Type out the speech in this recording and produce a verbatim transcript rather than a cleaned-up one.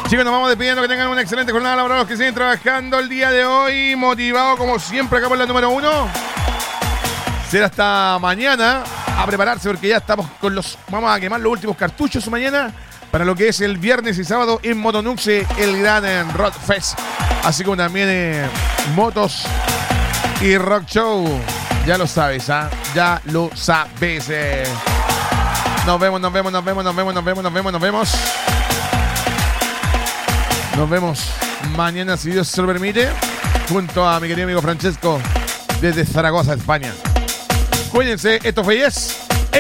Chicos, nos vamos despidiendo. Que tengan una excelente jornada laboral los que siguen trabajando el día de hoy. Motivado como siempre acá por la número uno. Será hasta mañana a prepararse porque ya estamos con los... Vamos a quemar los últimos cartuchos mañana para lo que es el viernes y sábado en Motonuxe, el gran eh, Rock Fest. Así como también eh, motos y rock show. Ya lo sabes, ¿ah? ¿eh? Ya lo sabes. Eh. Nos vemos, nos vemos, nos vemos, nos vemos, nos vemos, nos vemos, nos vemos. Nos vemos mañana, si Dios se lo permite, junto a mi querido amigo Francesco desde Zaragoza, España. Cuídense, esto fue Yes.